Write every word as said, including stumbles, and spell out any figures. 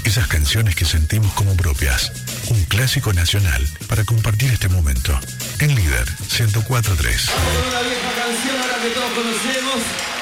Esas canciones que sentimos como propias. Un clásico nacional para compartir este momento. En Líder ciento cuatro punto tres. Vamos con una vieja canción ahora que todos conocemos.